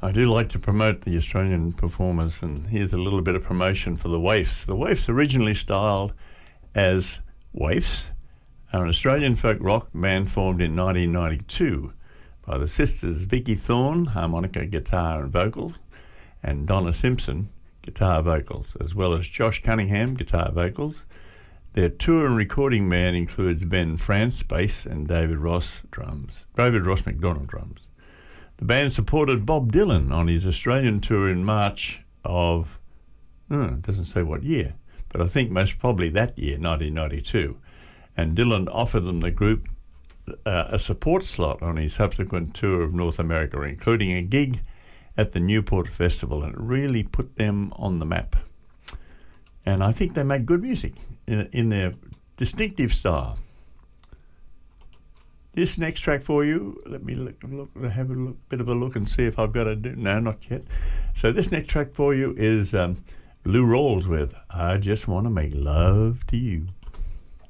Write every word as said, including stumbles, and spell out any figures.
I do like to promote the Australian performers, and here's a little bit of promotion for the Waifs. The Waifs, originally styled as Waifs, are an Australian folk rock band formed in nineteen ninety-two by the sisters Vicky Thorne, harmonica, guitar and vocals, and Donna Simpson, guitar vocals, as well as Josh Cunningham, guitar vocals. Their tour and recording band includes Ben France, bass, and David Ross, drums. David Ross McDonald, drums. The band supported Bob Dylan on his Australian tour in March of, oh, it doesn't say what year, but I think most probably that year, nineteen ninety-two. And Dylan offered them, the group, uh, a support slot on his subsequent tour of North America, including a gig at the Newport Festival, and it really put them on the map. And I think they make good music in, in their distinctive style. This next track for you, let me look, look have a look, bit of a look and see if I've got to do, no, not yet. So this next track for you is um, Lou Rawls with I Just Want to Make Love to You.